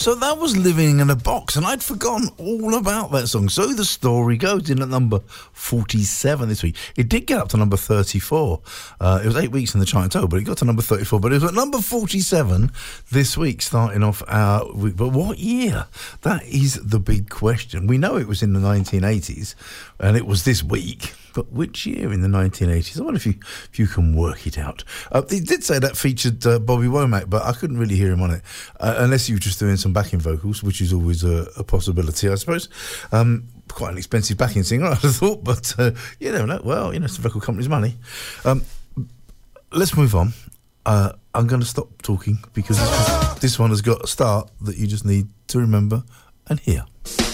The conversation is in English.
So that was Living in a Box, and I'd forgotten all about that song. So the story goes, in at number 47 this week. It did get up to number 34. It was 8 weeks in the chart in total, but it got to number 34. But it was at number 47 this week, starting off our week. But what year? That is the big question. We know it was in the 1980s, and it was this week. But which year in the 1980s? I wonder if you can work it out. They did say that featured Bobby Womack, but I couldn't really hear him on it, unless you were just doing some backing vocals, which is always a possibility, I suppose. Quite an expensive backing singer, I'd have thought, but you never know. Well, it's the record company's money. Let's move on. I'm going to stop talking because this one has got a start that you just need to remember and hear.